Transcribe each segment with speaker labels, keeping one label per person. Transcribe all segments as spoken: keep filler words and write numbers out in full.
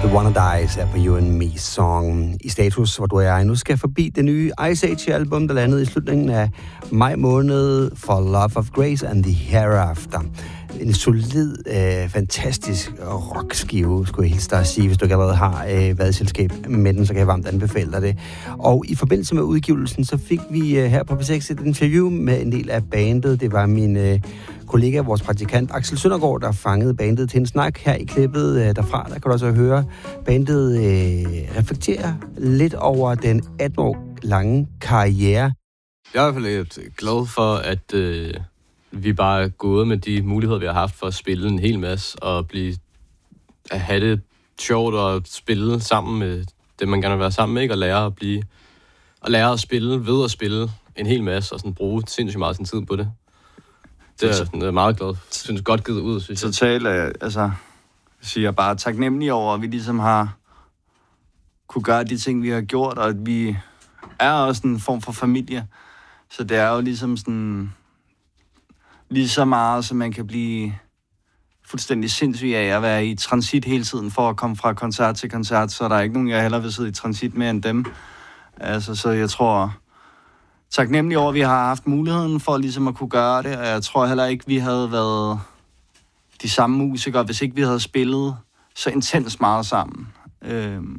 Speaker 1: The Wanna Dies er på You and Me Song i status, hvor du og jeg nu skal forbi det nye Ice Age-album, der landede i slutningen af maj måned, For Love of Grace and the Hereafter. En solid, øh, fantastisk rockskive, skulle jeg hilse dig at sige. Hvis du ikke allerede har øh, været i selskab med den, så kan jeg varmt anbefale dig det. Og i forbindelse med udgivelsen, så fik vi øh, her på P seks et interview med en del af bandet. Det var min øh, kollega, vores praktikant Axel Søndergaard, der fangede bandet til en snak. Her i klippet øh, derfra, der kan du også høre bandet øh, reflektere lidt over den atten år lange karriere.
Speaker 2: Jeg er i hvert fald lidt glad for, at øh, vi bare er gået med de muligheder, vi har haft for at spille en hel masse, og blive, at have det sjovt og spille sammen med dem, man gerne vil være sammen med, ikke? Og lære at blive, og lære at spille ved at spille en hel masse, og sådan bruge sindssygt meget sin tid på det. Det er sådan, jeg er meget glad. Jeg synes godt givet ud, synes jeg.
Speaker 3: Totalt, altså, jeg siger bare taknemmelig over, at vi ligesom har kunne gøre de ting, vi har gjort, og at vi er også en form for familie. Så det er jo ligesom sådan, lige så meget, som man kan blive fuldstændig sindssyg af at være i transit hele tiden for at komme fra koncert til koncert, så der er ikke nogen, jeg hellere vil sidde i transit med end dem. Altså, så jeg tror taknemmelig over, at vi har haft muligheden for ligesom at kunne gøre det, og jeg tror heller ikke, vi havde været de samme musikere, hvis ikke vi havde spillet så intens meget sammen. Øhm,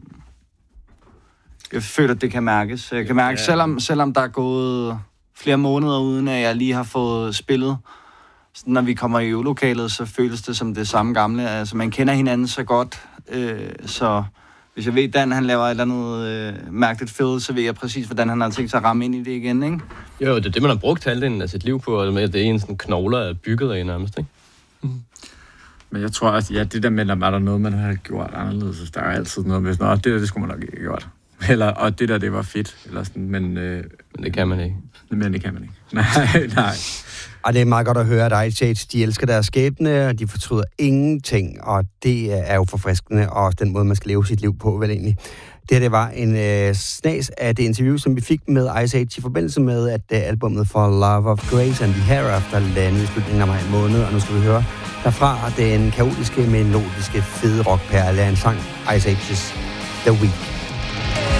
Speaker 3: jeg føler, at det kan mærkes. Jeg kan mærke, selvom, selvom der er gået flere måneder uden, at jeg lige har fået spillet, så når vi kommer i øvelokalet, så føles det som det samme gamle. Altså, man kender hinanden så godt, øh, så hvis jeg ved, at Dan han laver et eller andet øh, mærkeligt fed, så ved jeg præcis, hvordan han har tænkt sig at ramme ind i det igen, ikke?
Speaker 2: Jo, det er det, man har brugt halvdelen af sit liv på, og det er en sådan knogler er bygget af nærmest, ikke?
Speaker 4: Mm. Men jeg tror også, ja, det der med, at er der noget, man har gjort anderledes, der er altid noget med, at det der, det skulle man nok ikke have gjort. Eller, og det der, det var fedt, eller sådan, men... Øh,
Speaker 2: men det kan man ikke.
Speaker 4: Men det kan man ikke. Nej, nej.
Speaker 1: Og det er meget godt at høre, at Ice Age, de elsker deres skæbne, og de fortryder ingenting, og det er jo forfriskende, og den måde, man skal leve sit liv på, vel egentlig. Det her, det var en øh, snas af det interview, som vi fik med Ice Age i forbindelse med, at øh, albumet For Love of Grace and the Hereafter landede i slutningen af maj måned, og nu skal vi høre derfra den kaotiske, melodiske, fede rockperle af en sang, Ice Age's The Week.